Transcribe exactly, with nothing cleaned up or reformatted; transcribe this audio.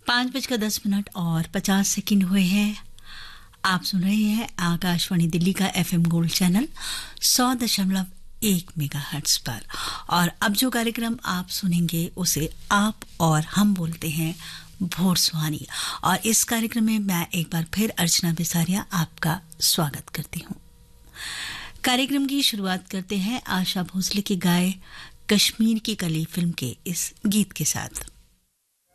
पाँच बजकर दस मिनट और पचास सेकंड हुए हैं। आप सुन रहे हैं आकाशवाणी दिल्ली का एफएम गोल्ड चैनल सौ दशमलव एक मेगाहर्ट्ज पर। और अब जो कार्यक्रम आप सुनेंगे उसे आप और हम बोलते हैं भोर सुहानी। और इस कार्यक्रम में मैं एक बार फिर अर्चना बिसारिया आपका स्वागत करती हूँ। कार्यक्रम की शुरुआत करते हैं आशा भोसले के गाए कश्मीर की कली फिल्म के इस गीत के साथ।